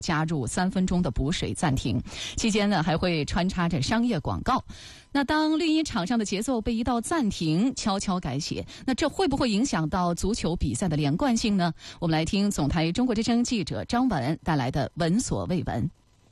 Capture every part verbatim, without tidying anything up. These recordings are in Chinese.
加入三分钟的补水暂停，期间呢还会穿插着商业广告。那当绿茵场上的节奏被一道暂停悄悄改写，那这会不会影响到足球比赛的连贯性呢？我们来听总台中国之声记者张文带来的闻所未闻。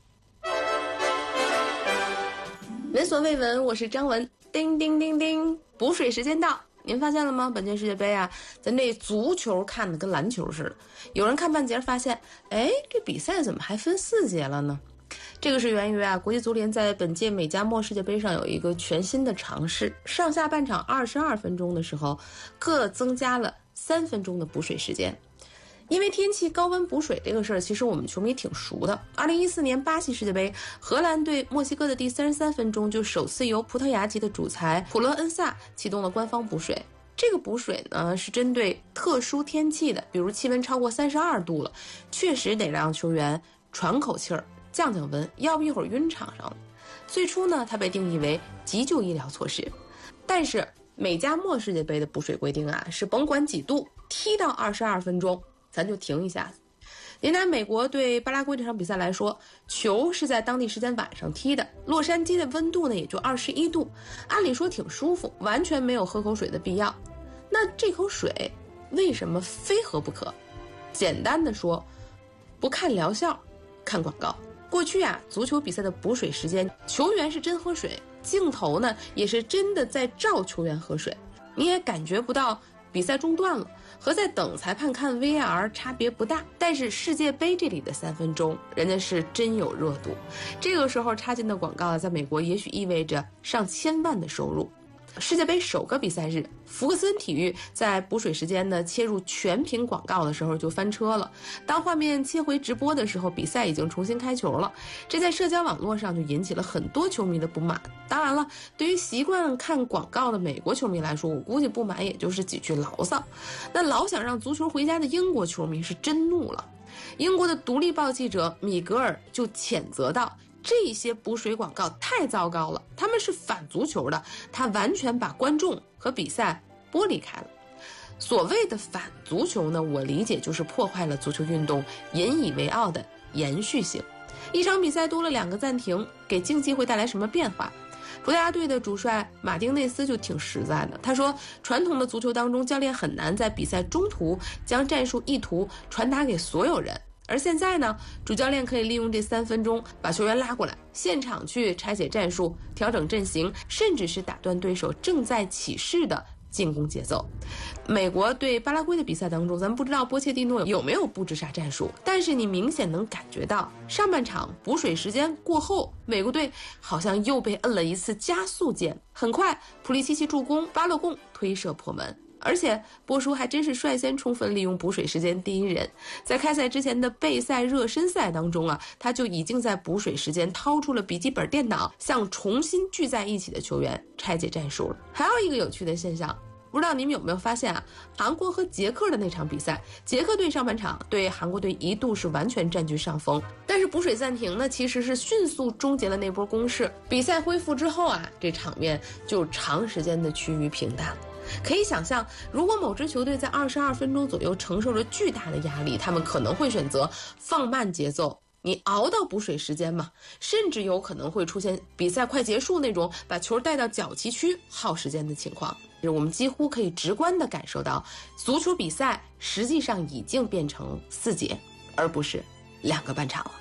闻所未闻，我是张文。叮叮叮叮，补水时间到。您发现了吗？本届世界杯啊，咱这足球看得跟篮球似的。有人看半截发现，哎，这比赛怎么还分四节了呢？这个是源于啊，国际足联在本届美加墨世界杯上有一个全新的尝试，上下半场二十二分钟的时候，各增加了三分钟的补水时间。因为天气高温补水这个事儿，其实我们球迷挺熟的。二零一四年巴西世界杯，荷兰对墨西哥的第三十三分钟，就首次由葡萄牙籍的主裁普勒恩萨启动了官方补水。这个补水呢，是针对特殊天气的，比如气温超过三十二度了，确实得让球员喘口气儿，降降温，要不一会儿晕场上了。最初呢，它被定义为急救医疗措施，但是美加墨世界杯的补水规定啊，是甭管几度，踢到二十二分钟。咱就停一下子。您拿美国对巴拉圭这场比赛来说，球是在当地时间晚上踢的，洛杉矶的温度呢也就二十一度，按理说挺舒服，完全没有喝口水的必要。那这口水为什么非喝不可？简单的说，不看疗效，看广告。过去啊，足球比赛的补水时间，球员是真喝水，镜头呢也是真的在照球员喝水，你也感觉不到比赛中断了，和在等裁判看 V R 差别不大。但是世界杯这里的三分钟，人家是真有热度。这个时候插进的广告在美国也许意味着上千万的收入。世界杯首个比赛日，福克森体育在补水时间呢切入全屏广告的时候就翻车了。当画面切回直播的时候，比赛已经重新开球了，这在社交网络上就引起了很多球迷的不满。当然了，对于习惯看广告的美国球迷来说，我估计不满也就是几句牢骚。那老想让足球回家的英国球迷是真怒了。英国的独立报记者米格尔就谴责道，这些补水广告太糟糕了，他们是反足球的，他完全把观众和比赛剥离开了。所谓的反足球呢，我理解就是破坏了足球运动引以为傲的延续性。一场比赛多了两个暂停，给竞技会带来什么变化？葡萄牙队的主帅马丁内斯就挺实在的，他说传统的足球当中，教练很难在比赛中途将战术意图传达给所有人，而现在呢，主教练可以利用这三分钟把球员拉过来，现场去拆解战术、调整阵型，甚至是打断对手正在起势的进攻节奏。美国对巴拉圭的比赛当中，咱们不知道波切蒂诺有没有布置啥战术，但是你明显能感觉到上半场补水时间过后，美国队好像又被摁了一次加速键。很快，普利西奇助攻，巴勒贡推射破门。而且波叔还真是率先充分利用补水时间第一人，在开赛之前的备赛热身赛当中啊，他就已经在补水时间掏出了笔记本电脑，向重新聚在一起的球员拆解战术了。还有一个有趣的现象，不知道你们有没有发现啊？韩国和捷克的那场比赛，捷克队上半场对韩国队一度是完全占据上风，但是补水暂停呢，其实是迅速终结了那波攻势。比赛恢复之后啊，这场面就长时间的趋于平淡。可以想象，如果某支球队在二十二分钟左右承受着巨大的压力，他们可能会选择放慢节奏，你熬到补水时间嘛，甚至有可能会出现比赛快结束那种把球带到角旗区耗时间的情况。我们几乎可以直观地感受到，足球比赛实际上已经变成四节，而不是两个半场了。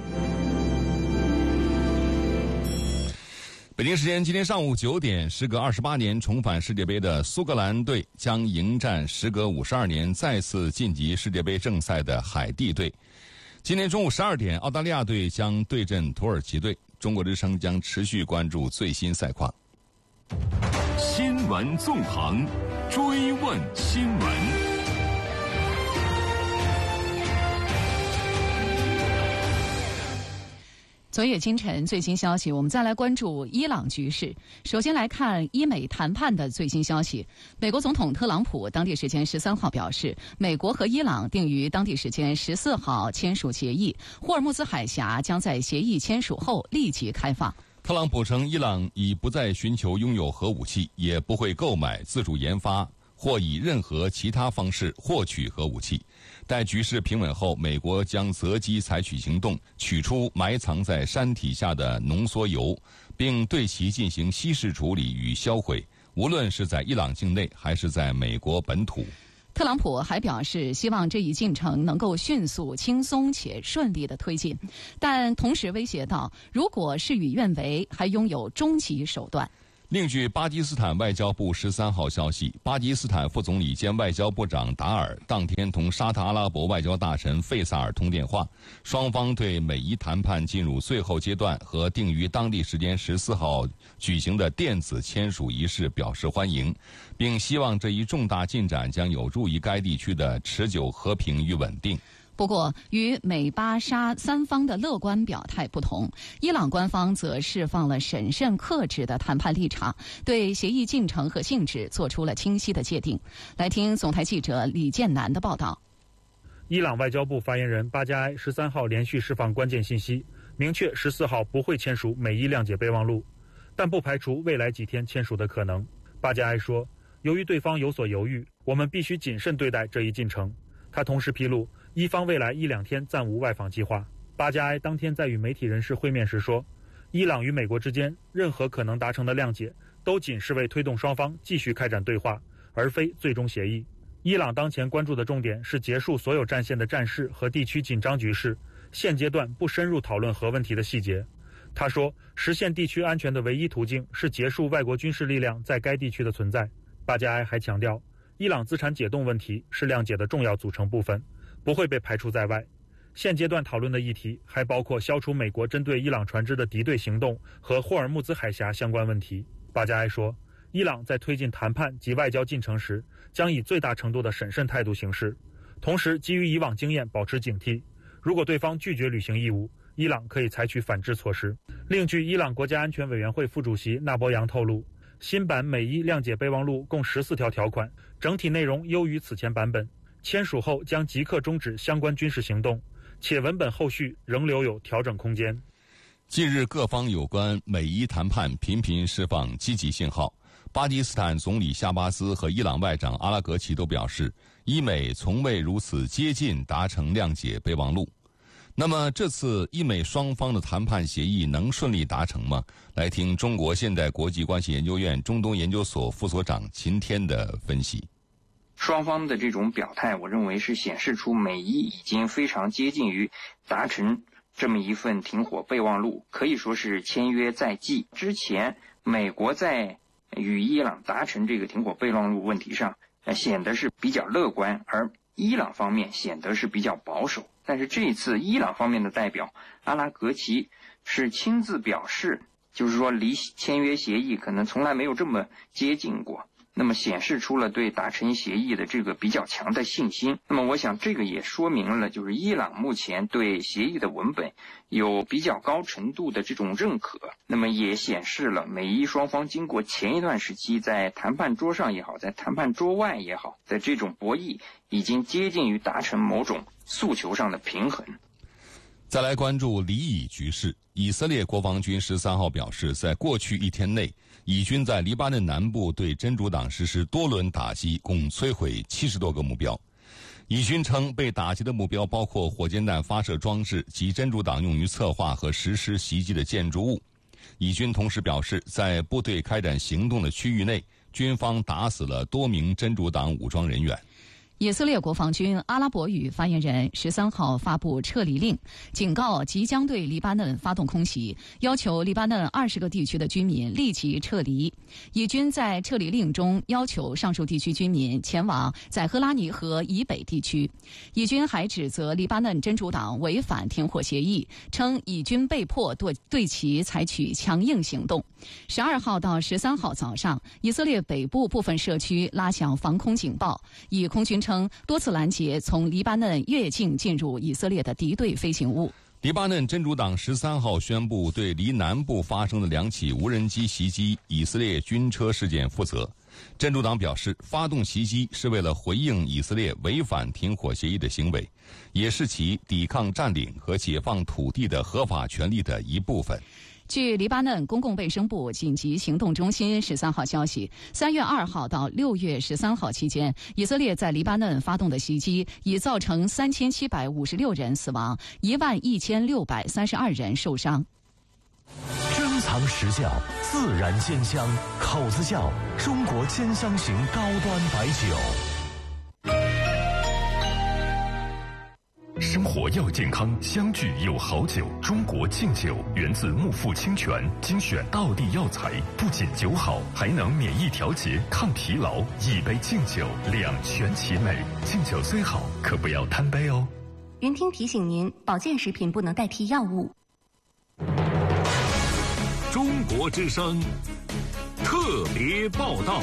北京时间今天上午九点，时隔二十八年重返世界杯的苏格兰队将迎战时隔五十二年再次晋级世界杯正赛的海地队。今天中午十二点，澳大利亚队将对阵土耳其队。中国之声将持续关注最新赛况。 新闻纵横，追问新闻。 昨夜今晨最新消息，我们再来关注伊朗局势。首先来看伊美谈判的最新消息。美国总统特朗普当地时间十三号表示，美国和伊朗定于当地时间十四号签署协议，霍尔木兹海峡将在协议签署后立即开放。 特朗普称，伊朗已不再寻求拥有核武器，也不会购买、自主研发或以任何其他方式获取核武器。待局势平稳后，美国将择机采取行动，取出埋藏在山体下的浓缩铀，并对其进行稀释处理与销毁，无论是在伊朗境内还是在美国本土。 特朗普还表示，希望这一进程能够迅速、轻松且顺利地推进，但同时威胁到，如果事与愿违，还拥有终极手段。 另据巴基斯坦外交部十三号消息，巴基斯坦副总理兼外交部长达尔当天同沙特阿拉伯外交大臣费萨尔通电话，双方对美伊谈判进入最后阶段和定于当地时间十四号举行的电子签署仪式表示欢迎，并希望这一重大进展将有助于该地区的持久和平与稳定。 不过，与美巴沙三方的乐观表态不同，伊朗官方则释放了审慎克制的谈判立场，对协议进程和性质做出了清晰的界定。来听总台记者李建南的报道。 伊朗外交部发言人巴加埃十三号连续释放关键信息，明确十四号不会签署美伊谅解备忘录，但不排除未来几天签署的可能。巴加埃说，由于对方有所犹豫，我们必须谨慎对待这一进程。他同时披露，伊方未来一两天暂无外访计划。巴加埃当天在与媒体人士会面时说，伊朗与美国之间任何可能达成的谅解，都仅是为推动双方继续开展对话，而非最终协议。伊朗当前关注的重点是结束所有战线的战事和地区紧张局势，现阶段不深入讨论核问题的细节。他说，实现地区安全的唯一途径是结束外国军事力量在该地区的存在。巴加埃还强调，伊朗资产解冻问题是谅解的重要组成部分，不会被排除在外。现阶段讨论的议题还包括消除美国针对伊朗船只的敌对行动和霍尔木兹海峡相关问题。巴加埃说，伊朗在推进谈判及外交进程时，将以最大程度的审慎态度行事，同时基于以往经验保持警惕。如果对方拒绝履行义务，伊朗可以采取反制措施。另据伊朗国家安全委员会副主席纳博扬透露，新版美伊谅解备忘录共十四条条款，整体内容优于此前版本，签署后将即刻终止相关军事行动，且文本后续仍留有调整空间。 近日各方有关美伊谈判频频释放积极信号，巴基斯坦总理夏巴兹和伊朗外长阿拉格齐都表示，伊美从未如此接近达成谅解备忘录。那么这次伊美双方的谈判协议能顺利达成吗？来听中国现代国际关系研究院中东研究所副所长秦天的分析。 双方的这种表态，我认为是显示出美伊已经非常接近于达成这么一份停火备忘录，可以说是签约在即。之前美国在与伊朗达成这个停火备忘录问题上，呃，显得是比较乐观，而伊朗方面显得是比较保守。但是这一次伊朗方面的代表阿拉格齐是亲自表示，就是说离签约协议可能从来没有这么接近过，那么显示出了对达成协议的这个比较强的信心。那么我想这个也说明了，就是伊朗目前对协议的文本有比较高程度的这种认可，那么也显示了美伊双方经过前一段时期在谈判桌上也好，在谈判桌外也好的这种博弈，已经接近于达成某种诉求上的平衡。 再来关注黎以局势，以色列国防军十三号表示，在过去一天内，以军在黎巴嫩南部对真主党实施多轮打击，共摧毁七十多个目标。以军称，被打击的目标包括火箭弹发射装置及真主党用于策划和实施袭击的建筑物。以军同时表示，在部队开展行动的区域内，军方打死了多名真主党武装人员。 以色列国防军阿拉伯语发言人十三号发布撤离令，警告即将对黎巴嫩发动空袭，要求黎巴嫩二十个地区的居民立即撤离。以军在撤离令中要求上述地区居民前往载赫拉尼河以北地区。以军还指责黎巴嫩真主党违反停火协议，称以军被迫对对其采取强硬行动。十二号到十三号早上，以色列北部部分社区拉响防空警报，以空军称多次拦截从黎巴嫩越境进入以色列的敌对飞行物。 黎巴嫩真主党十三号宣布对黎南部发生的两起无人机袭击以色列军车事件负责。真主党表示，发动袭击是为了回应以色列违反停火协议的行为，也是其抵抗占领和解放土地的合法权利的一部分。 据黎巴嫩公共卫生部紧急行动中心十三号消息，三月二号到六月十三号期间，以色列在黎巴嫩发动的袭击已造成三千七百五十六人死亡，一万一千六百三十二人受伤。 珍藏实窖，自然鲜香，口子窖，中国兼香型高端白酒。 生活要健康，相聚有好酒。中国敬酒源自木富清泉，精选道地药材，不仅酒好，还能免疫调节、抗疲劳。一杯敬酒，两全其美。敬酒虽好，可不要贪杯哦。 云听提醒您，保健食品不能代替药物。 中国之声特别报道。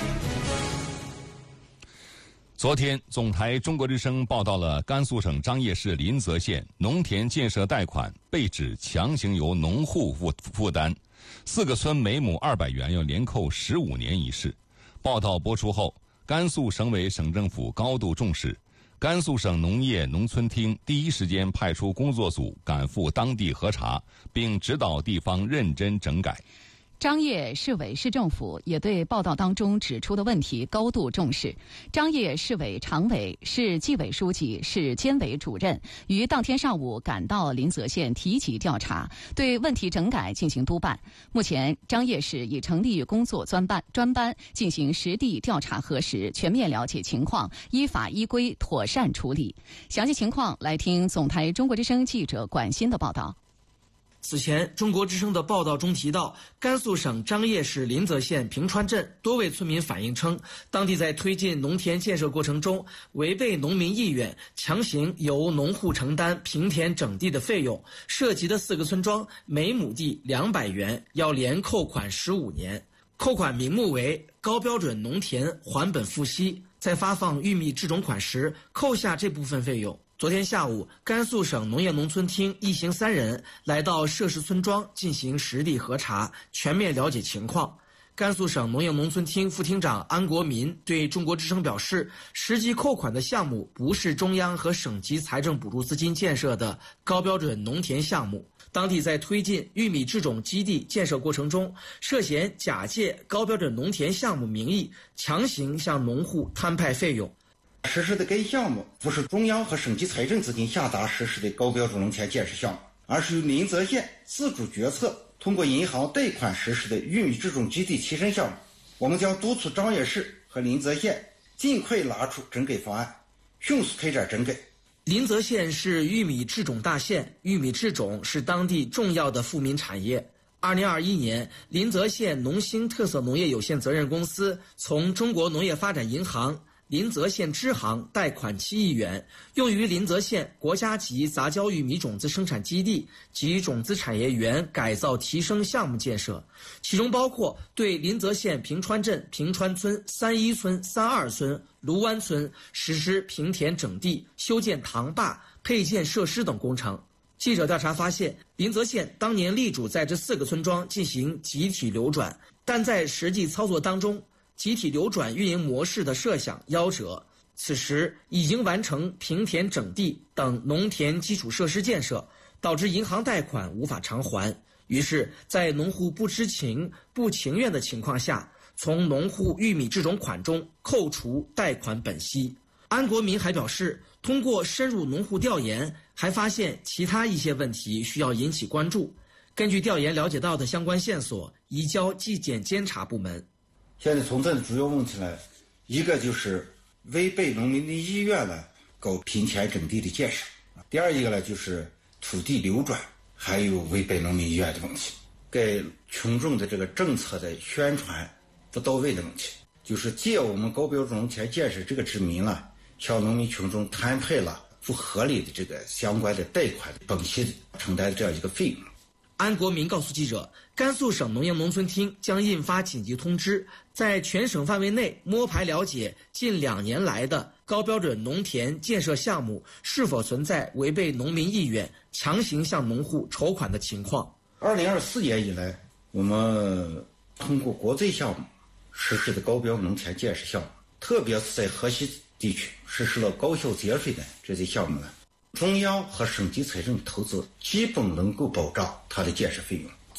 昨天，总台中国之声报道了甘肃省张掖市临泽县农田建设贷款被指强行由农户负负担，四个村每亩二百元要连扣十五年一事。报道播出后，甘肃省委省政府高度重视，甘肃省农业农村厅第一时间派出工作组赶赴当地核查，并指导地方认真整改。 张掖市委市政府也对报道当中指出的问题高度重视。张掖市委常委、市纪委书记、市监委主任于当天上午赶到临泽县提级调查，对问题整改进行督办。目前，张掖市已成立工作专班，专班进行实地调查核实，全面了解情况，依法依规妥善处理。详细情况来听总台中国之声记者管欣的报道。 此前，中国之声的报道中提到，甘肃省张掖市临泽县平川镇多位村民反映称，当地在推进农田建设过程中，违背农民意愿，强行由农户承担平田整地的费用，涉及的四个村庄每亩地两百元，要连扣款十五年。扣款名目为高标准农田还本付息，在发放玉米制种款时扣下这部分费用。昨天下午，甘肃省农业农村厅一行三人来到涉事村庄进行实地核查，全面了解情况。甘肃省农业农村厅副厅长安国民对中国之声表示，实际扣款的项目不是中央和省级财政补助资金建设的高标准农田项目，当地在推进玉米制种基地建设过程中，涉嫌假借高标准农田项目名义，强行向农户摊派费用。 实施的该项目不是中央和省级财政资金下达实施的高标准农田建设项目，而是由临泽县自主决策通过银行贷款实施的玉米制种基地提升项目。我们将督促张掖市和临泽县尽快拿出整改方案，迅速开展整改。 临泽县是玉米制种大县，玉米制种是当地重要的富民产业。二零二一年，临泽县农兴特色农业有限责任公司从中国农业发展银行临泽县支行贷款七亿元，用于临泽县国家级杂交玉米种子生产基地及种子产业园改造提升项目建设，其中包括对临泽县平川镇平川村、三一村、三二村、卢湾村实施平田整地、修建塘坝、配建设施等工程。记者调查发现，临泽县当年力主在这四个村庄进行集体流转，但在实际操作当中，集体流转运营模式的设想夭折，此时已经完成平田整地等农田基础设施建设，导致银行贷款无法偿还。于是，在农户不知情、不情愿的情况下，从农户玉米制种款中扣除贷款本息。安国民还表示，通过深入农户调研，还发现其他一些问题需要引起关注。根据调研了解到的相关线索，移交纪检监察部门。 现在存在的主要问题呢，一个就是违背农民的意愿呢，搞平田整地的建设；第二一个呢，就是土地流转，还有违背农民意愿的问题，给群众的这个政策的宣传不到位的问题，就是借我们高标准农田建设这个之名呢，向农民群众摊派了不合理的这个相关的贷款本息承担的这样一个费用。 安国民告诉记者，甘肃省农业农村厅将印发紧急通知，在全省范围内摸排了解近两年来的高标准农田建设项目是否存在违背农民意愿、强行向农户筹款的情况。 二零二四年以来，我们通过国税项目实施的高标农田建设项目，特别是在河西地区实施了高效节税的这些项目呢，中央和省级财政投资基本能够保障它的建设费用。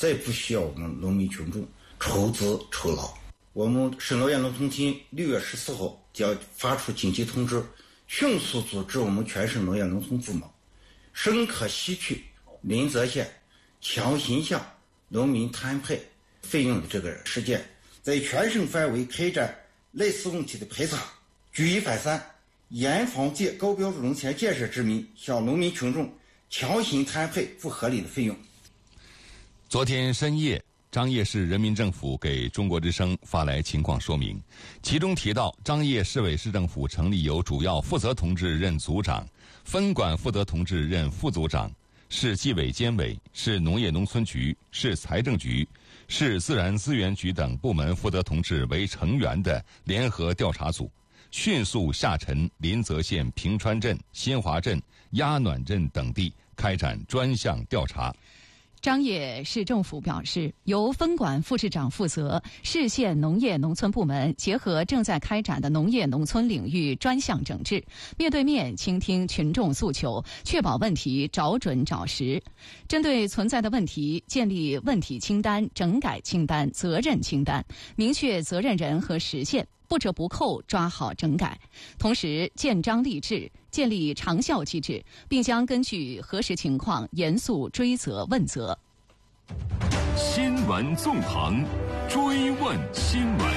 再不需要我们农民群众筹资筹劳。我们省农业农村厅六月十四号将发出紧急通知，迅速组织我们全省农业农村部门，深刻吸取临泽县强行向农民摊派费用的这个事件，在全省范围开展类似问题的排查，举一反三，严防借高标准农田建设之名向农民群众强行摊派不合理的费用。 昨天深夜，张掖市人民政府给中国之声发来情况说明，其中提到张掖市委市政府成立由主要负责同志任组长，分管负责同志任副组长，市纪委监委、市农业农村局、市财政局、市自然资源局等部门负责同志为成员的联合调查组，迅速下沉临泽县平川镇、新华镇、鸭暖镇等地，开展专项调查。 张掖市政府表示，由分管副市长负责，市县农业农村部门结合正在开展的农业农村领域专项整治，面对面倾听群众诉求，确保问题找准找实。针对存在的问题，建立问题清单、整改清单、责任清单，明确责任人和时限，不折不扣抓好整改，同时建章立制，建立长效机制，并将根据核实情况严肃追责问责。 新闻纵横，追问新闻。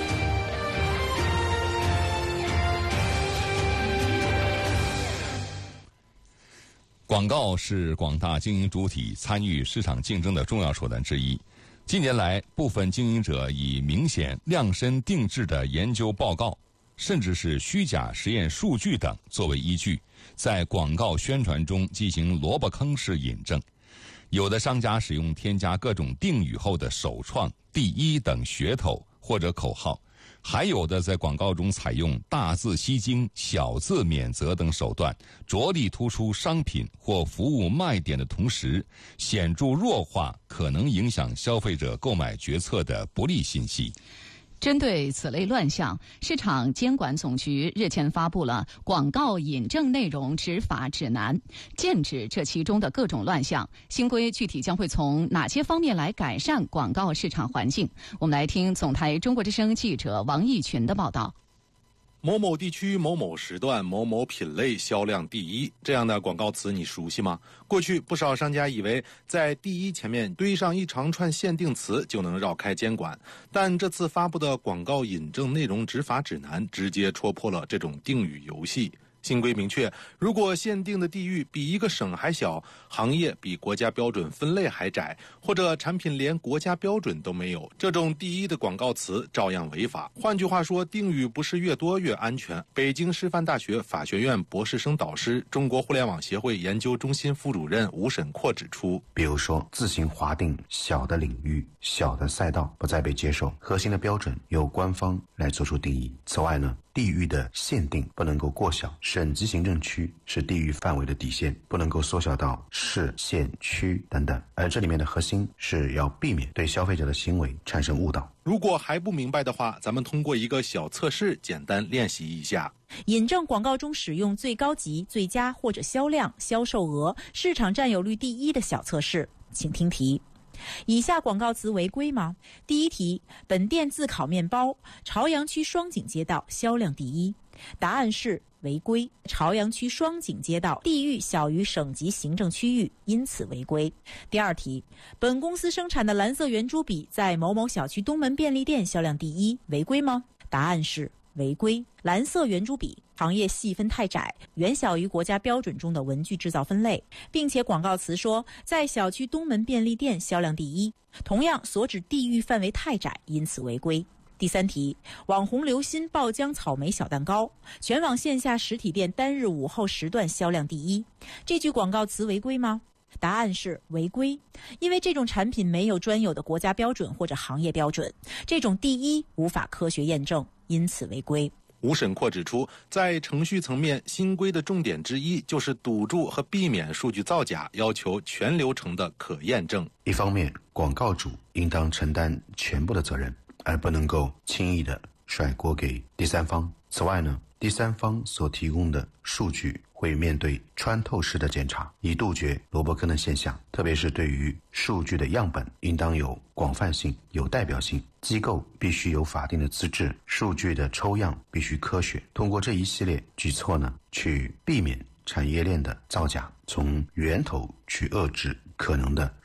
广告是广大经营主体参与市场竞争的重要手段之一。近年来，部分经营者以明显量身定制的研究报告，甚至是虚假实验数据等作为依据，在广告宣传中进行萝卜坑式引证。有的商家使用添加各种定语后的首创、第一等噱头或者口号，还有的在广告中采用大字吸睛、小字免责等手段，着力突出商品或服务卖点的同时，显著弱化可能影响消费者购买决策的不利信息。 针对此类乱象，市场监管总局日前发布了《广告引证内容执法指南》，剑指这其中的各种乱象。新规具体将会从哪些方面来改善广告市场环境？我们来听总台中国之声记者王义群的报道。 某某地区某某时段某某品类销量第一，这样的广告词你熟悉吗？过去不少商家以为在第一前面堆上一长串限定词就能绕开监管，但这次发布的广告引证内容执法指南直接戳破了这种定语游戏。新规明确，如果限定的地域比一个省还小，行业比国家标准分类还窄，或者产品连国家标准都没有，这种第一的广告词照样违法。换句话说，定语不是越多越安全。北京师范大学法学院博士生导师、中国互联网协会研究中心副主任吴沈阔指出， 比如说自行划定小的领域、小的赛道不再被接受，核心的标准由官方来做出定义。此外呢，地域的限定不能够过小，省级行政区是地域范围的底线，不能够缩小到市、县、区等等。而这里面的核心是要避免对消费者的行为产生误导。 如果还不明白的话，咱们通过一个小测试简单练习一下。 引证广告中使用最高级、最佳或者销量、销售额、市场占有率第一的小测试，请听题。以下广告词违规吗？第一题，本店自烤面包，朝阳区双井街道销量第一。答案是违规。朝阳区双井街道地域小于省级行政区域，因此违规。第二题，本公司生产的蓝色圆珠笔在某某小区东门便利店销量第一，违规吗？答案是违规。蓝色圆珠笔行业细分太窄，远小于国家标准中的文具制造分类，并且广告词说在小区东门便利店销量第一，同样所指地域范围太窄，因此违规。第三题，网红刘鑫爆浆草莓小蛋糕，全网线下实体店单日午后时段销量第一，这句广告词违规吗？答案是违规，因为这种产品没有专有的国家标准或者行业标准，这种第一无法科学验证，因此违规。 吴沈阔指出，在程序层面，新规的重点之一就是堵住和避免数据造假，要求全流程的可验证。 一方面，广告主应当承担全部的责任，而不能够轻易的甩锅给第三方。此外呢，第三方所提供的数据会面对穿透式的检查，以杜绝萝卜坑的现象。特别是对于数据的样本，应当有广泛性、有代表性，机构必须有法定的资质，数据的抽样必须科学。通过这一系列举措呢，去避免产业链的造假，从源头去遏制可能的